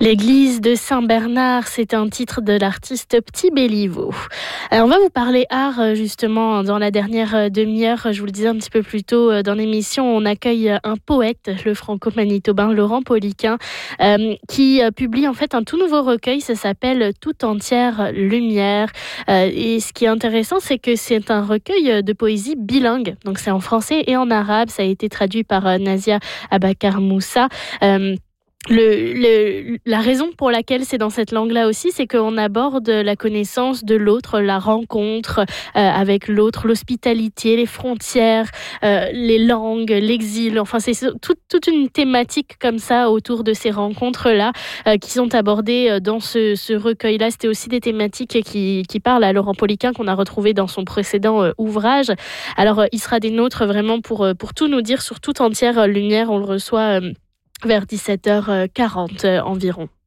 L'église de Saint-Bernard, c'est un titre de l'artiste Petit Béliveau. On va vous parler art justement dans la dernière demi-heure. Je vous le disais un petit peu plus tôt dans l'émission, on accueille un poète, le franco-manitobain Laurent Poliquin, qui publie en fait un tout nouveau recueil. Ça s'appelle Tout entière lumière. Et ce qui est intéressant, c'est que c'est un recueil de poésie bilingue. Donc c'est en français et en arabe. Ça a été traduit par Nazia Abakar Moussa. La raison pour laquelle c'est dans cette langue-là aussi, c'est qu'on aborde la connaissance de l'autre, la rencontre avec l'autre, l'hospitalité, les frontières, les langues, l'exil. Enfin, c'est toute une thématique comme ça autour de ces rencontres-là qui sont abordées dans ce recueil-là. C'était aussi des thématiques qui parlent à Laurent Poliquin qu'on a retrouvé dans son précédent ouvrage. Alors, il sera des nôtres vraiment pour tout nous dire sur Toute entière lumière. On le reçoit vers 17h40 environ.